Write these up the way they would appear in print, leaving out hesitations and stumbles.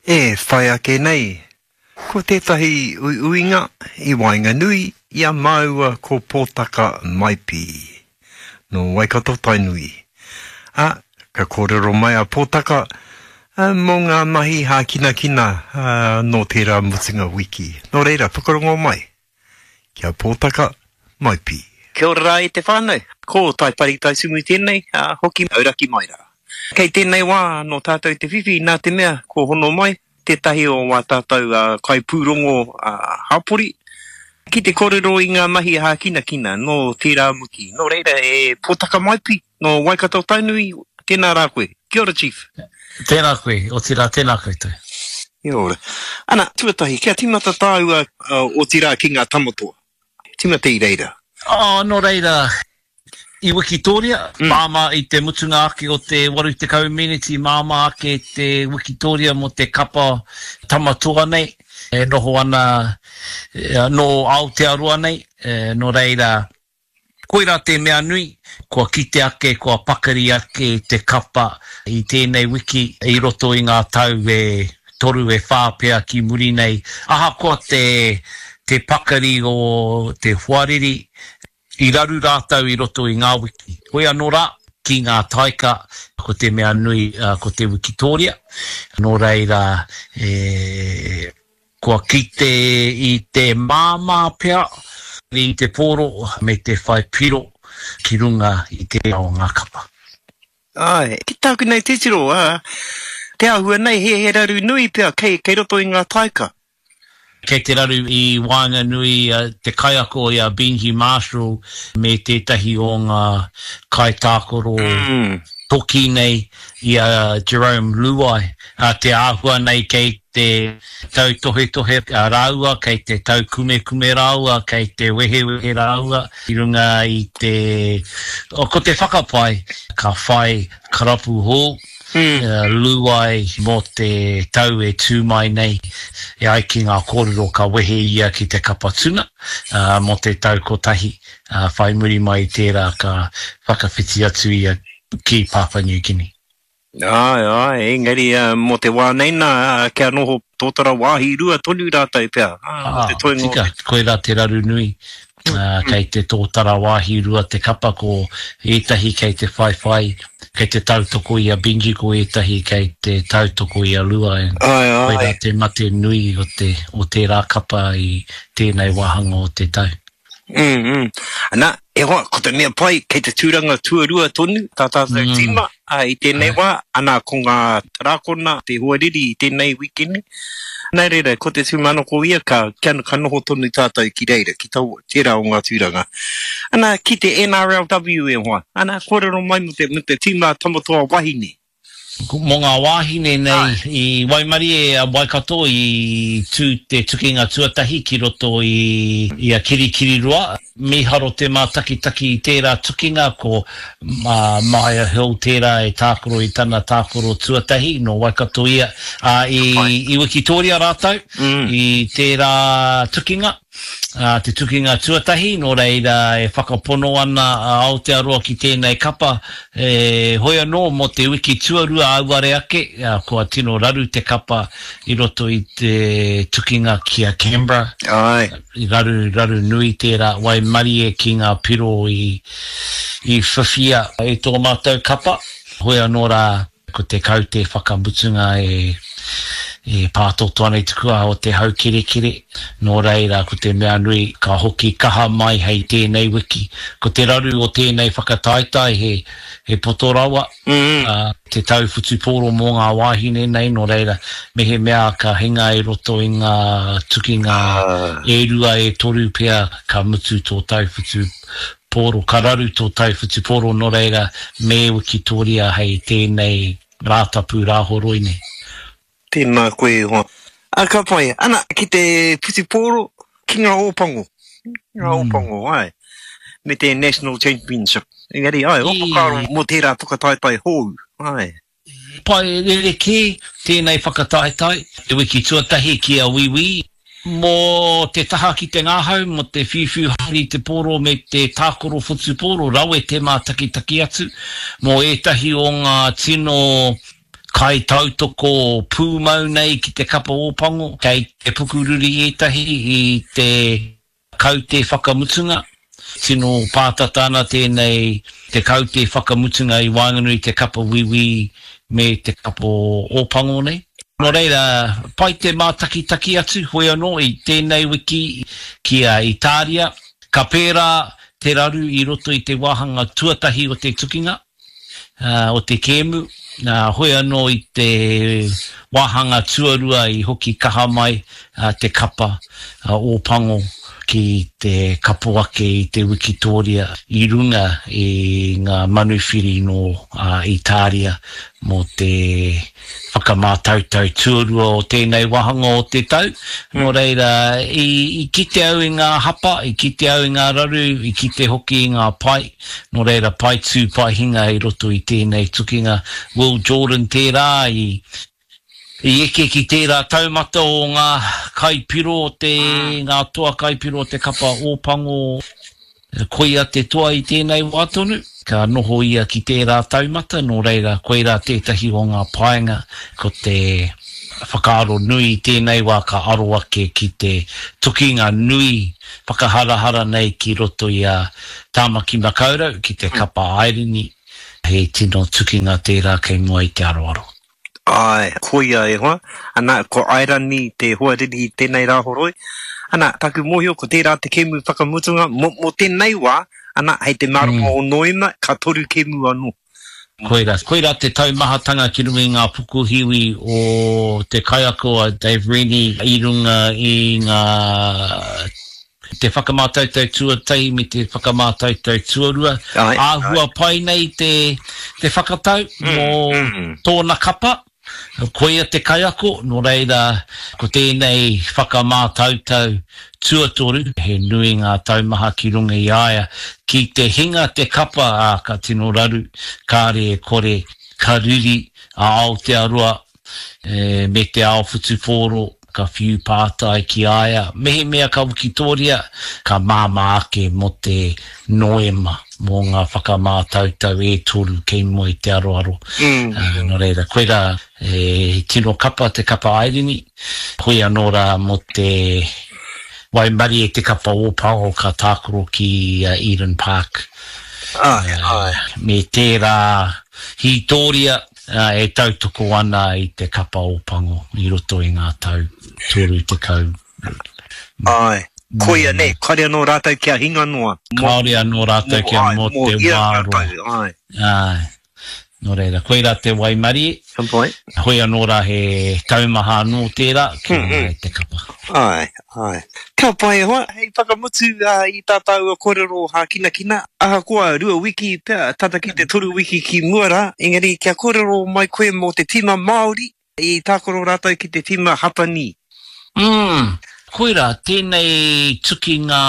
E, whai ake nei. Ko tētahi uinga I Wainganui, ia maua ko pōtaka maipi. No Waikato Tainui. Ka kōrero mai a pōtaka, mō ngā mahi hā kina no tērā mutinga wiki. No reira, whakarongo mai. Kia pōtaka maipi. Kia ora I te whānau. Ko tai pari tai sumu tēnei, hoki auraki mai rā. Kei tēnei wā no tātou te whiwhi nā te mea ko hono mai, tētahi o wā tātou kai pūrongo hapori. Ki te kōrero I ngā mahi hā kina no tērā muki. No reira e pōtaka maipi no Waikato Tainui, tēnā rā koe. Kia ora, Chief. Tēnā koe, o tērā tēnā koutou. Kia ora. Ana, tuatahi, kia timata tāua o tērā ki ngā tamotoa. Timata I reira. No reira, I Wikitoria, māma I te mutunga ake o te waru te kau miniti, māma ake te Wikitoria mo te kapa tamatoa nei, noho ana no Aotearoa nei, no reira, koira te mea nui, kua kite ake, kua pakari ake te kapa I tēnei wiki, I roto I ngā tau toru whāpea ki muri nei. Aha koa te pakari o te huariri, I raru rātau I roto I ngā wiki. Koe anō rā, ki ngā taika, ko te mea nui, ko te Wikitoria. Nō reira, kua kite I te māmā pea, I te poro, me te whai piro, ki runga I te ao ngā kapa. Ai, ki tāku nei te tiro, te ahua nei he raru nui pea, kei roto I ngā taika. Kei te raru I Wainganui, te kaiako I a Benji Marshall, me tētahi o ngā kaitākoro toki nei I a Jerome Luai, te āhua nei kei te tau tohe rāua, kei te tau kume rāua, kei te wehe rāua, I runga I te... ko te whakapai, ka whai karapu hō, luai mo te tau tū mai nei, ai ki ngā kōrero ka wehe ia ki te kapatuna, mo te tau kotahi, whai muri mai tērā ka whakawhiti atu ia ki Papua New Guinea. Ai, engari mo te wā neina, kia noho tōtara wāhi rua tonu rātai pea. Tika, koe rā te raru nui. Kei te tōtara wāhi rua te kapa ko etahi kei te whaiwhai, kei te tautoko I a Benji ko etahi kei te tautoko I a Lua. Koe rā te mate nui o te rā kapa I tēnei wahanga o te tau. Ana, e hoa, ko te mea pai, kei te tūranga tuarua tonu, tātātou tima, I tēnei wā, ana ko ngā rākona, te huariri I tēnei wikini. Nā reira, ko te tūmano ko ia ka noho tonu tātou ki reira, ki tau tērā o ngā tūranga. Ana, ki te NRLW e hoa, ana, kōrero mai mo te tīma tamotoa wahine. Mo ngā wāhine nei I Waimari a Waikato I te tukinga tuatahi ki roto I a kirikiri roa. Miharo te mātaki I tērā tukinga ko Maya Hill tērā tākoro I tana tākoro tuatahi no Waikato ia. I Wikitoria rātau I tērā tukinga. Te tukinga tuatahi, no reira whakapono ana Aotearoa ki tēnei kapa, hoi anō mo te wiki tuarua auare ake, kua tino raru te kapa I roto I te tukinga ki a Canberra. I raru nui tērā Waimari ki ngā piro I whiwhia tō mātou kapa. Hoi anō rā, ko te kau te whakamutunga pātoto anei tukua o te hau kere, no reira ko te mea nui ka hoki kaha mai hei tēnei wiki. Ko te raru o tēnei whakataitai he potorawa, te tau whutuporo mō ngā wāhine nei, no reira mehe mea ka hinga I roto I ngā tukinga rua toru pea ka mutu tō tau whutuporo, ka raru tō tau whutuporo, no reira me Wikitoria hei tēnei rātapu rāhoroine. Tēnā koe hoa. Ka pai, ana, ki te Pusiporo, ki ngā ōpango. Ngā ōpango, ai. Me te National Championship. Engari, ai, opakaro mo tērā whakataitai hou. Ai. Pai, rere ki, tēnei whakataitai, te wiki tuatahi ki a wiwi. Mo te taha ki te ngāhau, mo te whiwhi hari te poro me te tākoro whutuporo, rawe te mātaki atu. Mo etahi o ngā tino kai tautoko pūmau nei ki te kapa ōpango, kei te pukururi etahi i te kau te whakamutunga. Tino pātatana tēnei te kau te whakamutunga i Wainganui te kapa wiwi me te kapa ōpango nei. Nō reira, pai te mātaki atu, hoi anō i tēnei wiki ki a Italia. Ka pērā te raru i roto i te wāhanga tuatahi o te tukinga, o te kēmu. Hoi anō i te wāhanga tuarua i hoki kaha mai te kapa ōpango ki te kapuake i te Wikitoria i runga i ngā manuwhiri no Italia mo te whakamātautau tuarua o tēnei wahanga o te tau. Nō reira, i kite au i ngā hapa, i kite au i ngā raru, i kite hoki i ngā pai. Nō reira, pai tū, pai hinga i roto i tēnei tukinga. Will Jordan tērā I eke ki tērā taumata o ngā kaipiro o te, ngā toa kaipiro o te kapa ōpango koia te toa I tēnei wātonu. Ka noho ia ki tērā taumata, nō reira koira tētahi o ngā paenga ko te whakaaro nui tēnei wā ka aro ake ki te tukinga nui whakaharahara nei ki roto I a Tāmaki Makaurau ki te kapa airini. He tino tukinga tērā kei mua I te aroaro. Ai, koia e hoa. Ana, ko airani te huariri tēnei rāhoroi. Ana, taku mohio ko tērā te kēmu whakamutunga. Mo tēnei wā, ana, hei te marama o noema, ka toru kēmu anō. Koira te taumahatanga ki runga I ngā pukuhiwi o te kaiako a Dave Rennie I runga I ngā te whakamātautau tuatahi me te whakamātautau tuarua. Āhua pai nei te whakatau mō tōna kapa. Koia te kaiako, nō reira, ko tēnei whakamātautau tuatoru, he nui ngā taumaha ki runga I aia, ki te hinga te kapa ka tino raru, kāre e kore, ka riri a Aotearoa, me te Aowhutu Whoro, ka whiu pātai ki aia, mehe mea ka Wikitoria, ka māma ake mo te noema, mō ngā whakamātautau e toru kei mo I te aroaro. Nō reira, koira tino kapa, te kapa airini, hoi anōra mo te waimari te kapa ōpango ka tākoro ki Eden Park. Me tērā hitoria, e tautoko ana I te kapa ōpango I roto I ngā tau tūru te kau. Ai, koia ne, kare anō rātau kia hinga noa. Kare anō rātau kia mo te wāroa. Ai, nō reira, koira te waimari. Hoi anōra he taumaha anō tērā, kia te kapa. Ai. Kia pai hoa, hei whakamutu I tātau a kōrero ha kina. Aha koa rua wiki pia, tata ki te toru wiki ki Muara. Engari, kia kōrero mai koe mō te tima Māori, I tākoro rātau ki te tima Hapani. Koira, tēnei tuki ngā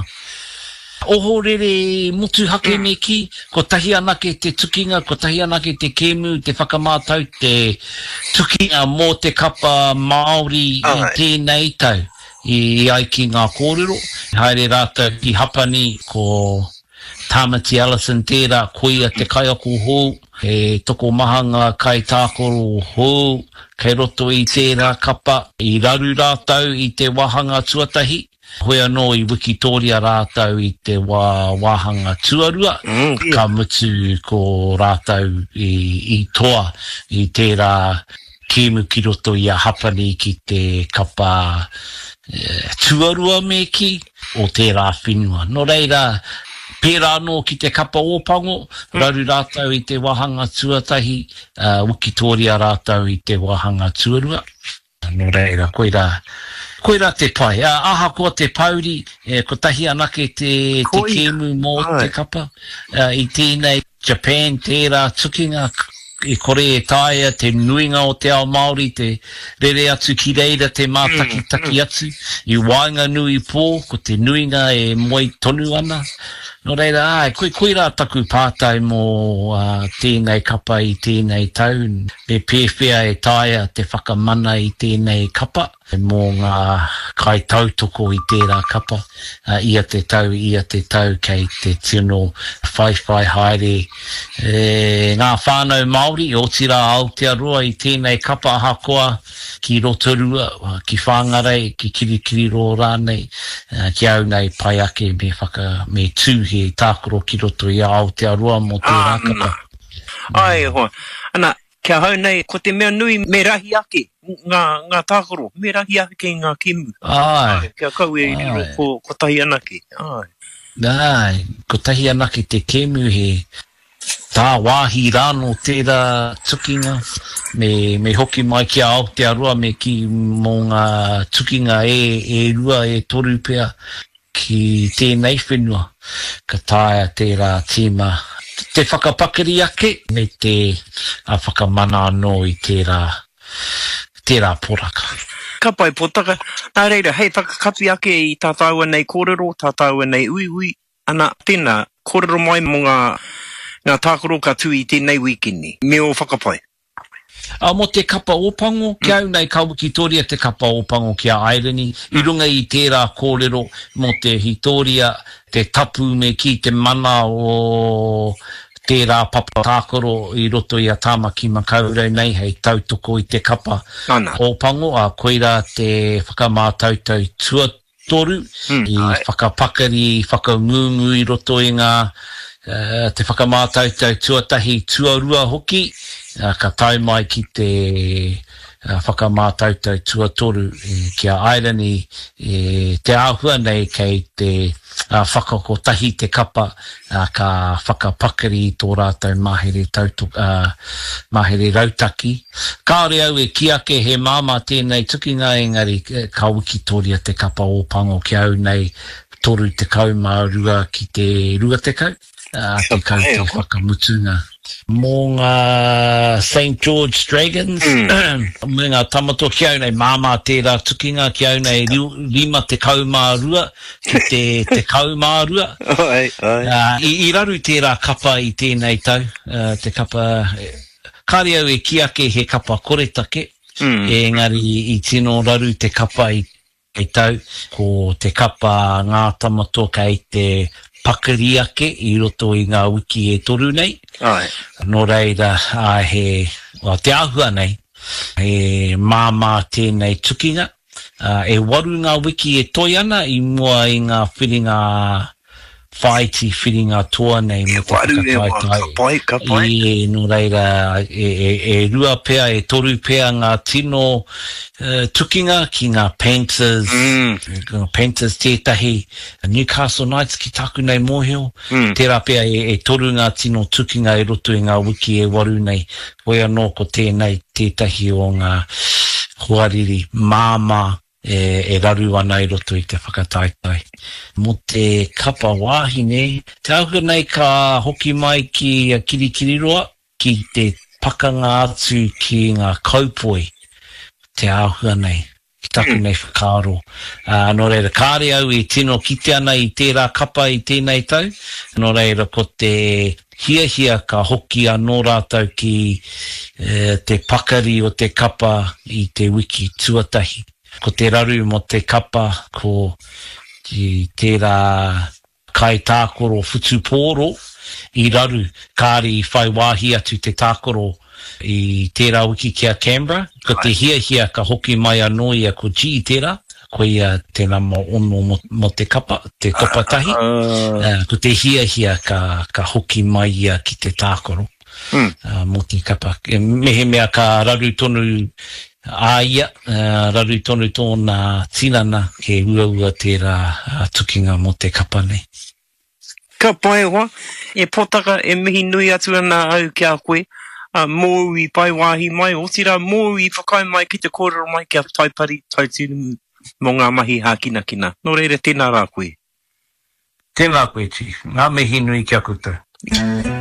ohorere mutu hake me ki, ko tahi anake te tukinga, ko tahi anake te kēmu, te whakamātau, te tukinga mō te kapa Māori I tēnei tau. I ai ki ngā kōrero. Haere rātou ki Hapani, ko Tamati Allison tērā, koia te kaiako hou, he toko mahanga kai tākoro hou, kei roto I tērā kapa, I raru rātou I te wahanga tuatahi, hoi anō I Wikitoria rātou I te wāhanga tuarua, ka mutu ko rātou I toa, I tērā kēmu ki roto I a Hapani ki te kapa tuarua me ki o tērā whenua. Nō reira, pērā anō ki te kapa ōpango, raru rātou I te wahanga tuatahi, Wikitoria rātou I te wahanga tuarua. Nō reira, koira te pai. Aha koa te pauri, ko tahi anake te kēmu mō te kapa. I tēnei Japan, tērā tukinga, I kore e tāia, te nuinga o te ao Māori, te rere atu ki reira, te mātaki atu. I Wainganui pō, ko te nuinga e moi tonu ana. No reira, koe rā taku pātai mō tēnei kapa I tēnei tau. Me pēwhia e tāia te whakamana I tēnei kapa. Mō ngā kai tautoko I tērā kapa. Ia te tau kei te tino whaiwhai haere. Ngā whānau Māori, o tira Aotearoa I tēnei kapa ahakoa, ki Rotorua, ki Whangarei, ki Kirikiriro rānei, ki au nei pai ake me tūhe tākoro ki roto I Aotearoa mō tērā kapa. Ai, hoa. Ana, kia hau nei, ko te mea nui me rahi ake, ngā tākoro, me rahi ake ngā kemu. Ai. Kia kau e riro ko tahi anake. Ai, ko tahi anake te kemu he tā wāhi rāno tērā tukinga, me hoki mai ki Aotearoa me ki mō ngā tukinga e rua e toru pea ki tēnei whenua, ka tāia tērā tīma. Te whakapakari ake, me te whakamana anō I tērā poraka. Ka pai potaka, nā reira, hei whakakapi ake I tā tāua nei kōrero, tā tāua nei uiui, ana tēnā, kōrero mai mō ngā tākoro ka tui I tēnei wikini. Me o whakapai? Mo te kapa opango, kia au nei kauwikitoria te kapa opango kia Aireni, I runga I tērā kōrero mo te hitoria, te tapu me ki te mana o tērā papa tākoro I roto I a tāmaki makaurau nei, hei tautoko I te kapa opango, a koira te whakamātautau tuatoru, I whakapakari, whakangungu I roto I ngā te whakamātautau tuatahi tuarua hoki, ka tau mai ki te whakamātautau tuatoru kia Aireni te āhua nei kei te whakakotahi te kapa ka whakapakari I tō rātou mahere rautaki. Kāore au e ki ake he māma tēnei tukinga engari ka wikitoria te kapa ōpango ki au nei toru te kaumārua ki te rua te kau. Te kau te whakamutunga. Mō ngā St. George Dragons, me ngā tamato ki au nei māma tērā tukinga, ki au nei rima te kaumārua, ki te kaumārua. I raru tērā kapa I tēnei tau, te kapa, kāre au e ki ake he kapa koretake, engari I tino raru te kapa I tau, ko te kapa ngā tamato kei te pakari ake I roto I ngā wiki e toru nei. Nō reira te āhua nei, he māma tēnei tukinga, e waru ngā wiki e toi ana I mua I ngā whiringa whaiti whiringa toa nei me te whakataitai. Nō reira e rua pea, e toru pea ngā tino tukinga ki ngā Panthers, Panthers tētahi, Newcastle Knights ki taku nei mōhio, tērā pea e toru ngā tino tukinga I roto I ngā wiki e waru nei, hoi anō ko tēnei tētahi o ngā huariri māma e raru ana I roto I te whakataitai. Mo te kapa wāhine, te auka nei ka hoki mai ki Kirikiriroa, ki te pakanga atu ki ngā kaupoi, te auka nei, ki taku nei whakaaro. Nō reira, kāre au e tino kite ana I tērā kapa I tēnei tau, nō reira ko te hia ka hoki anō rātau ki te pakari o te kapa I te wiki tuatahi. Ko te raru mo te kapa, ko tērā kai tākoro futu pōro, I raru kāre I whai wāhi atu te tākoro I tērā wiki kia Canberra, ko te hia ka hoki mai anō ia ko G tērā, ko ia tēnā mo ono mo te kapa, te kopatahi, ko te hia ka hoki mai ia ki te tākoro, mo te kapa. Mehe mea ka raru tonu Aia, raru tonu tōna tinana ke ua tērā tukinga mo te kapa nei. Ka pai hoa, e potaka e mihi nui atu ana au ki a koe, mō I pai wāhi mai, o tira mō I whakai mai ki te kōrero mai ki a taipari, tautinu mō ngā mahi hākina kina. Nō reira, tēnā rā koe. Tēnā koe, Chief. Ngā mihi nui kia koutou.